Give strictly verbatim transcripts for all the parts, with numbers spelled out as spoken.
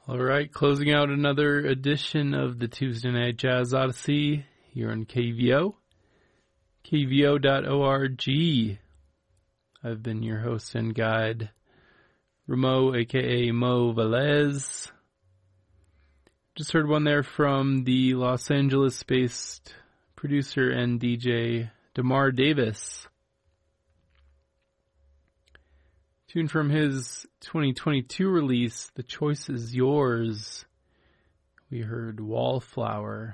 All right, closing out another edition of the Tuesday Night Jazz Odyssey here on K V O, K V O dot org. I've been your host and guide, Ramo, a k a. Mo Velez. Just heard one there from the Los Angeles-based producer and D J DeMar Davis. Tune from his twenty twenty-two release, The Choice Is Yours. We heard Wallflower.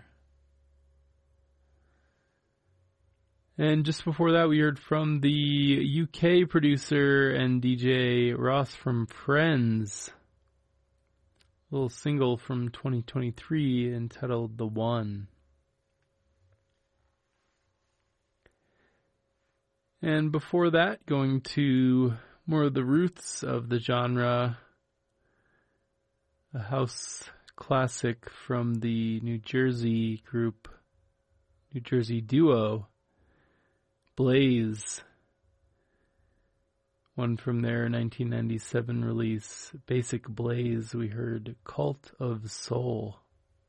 And just before that, we heard from the U K producer and D J Ross from Friends. A little single from twenty twenty-three entitled The One. And before that, going to more of the roots of the genre, a house classic from the New Jersey group, New Jersey duo, Blaze. One from their nineteen ninety-seven release, Basic Blaze, we heard Cult of Soul.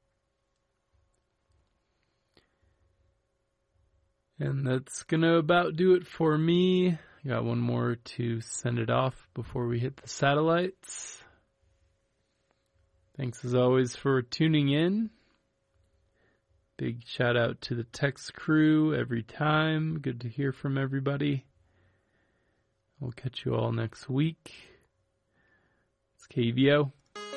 And that's going to about do it for me. Got one more to send it off before we hit the satellites. Thanks as always for tuning in. Big shout out to the text crew every time. Good to hear from everybody. We'll catch you all next week. It's K V O.